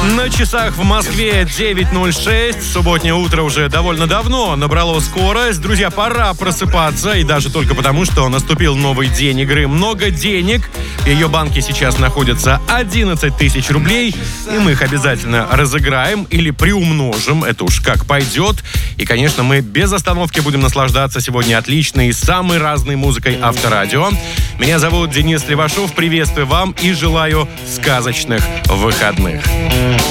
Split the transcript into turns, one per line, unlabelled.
На часах в Москве 9:06. Субботнее утро уже довольно давно набрало скорость. Друзья, пора просыпаться. И даже только потому, что наступил новый день игры «Много денег». В ее банке сейчас находится 11 тысяч рублей. И мы их обязательно разыграем или приумножим. Это уж как пойдет. И, конечно, мы без остановки будем наслаждаться сегодня отличной и самой разной музыкой Авторадио. Меня зовут Денис Левашов. Приветствую вам и желаю сказочных выходных.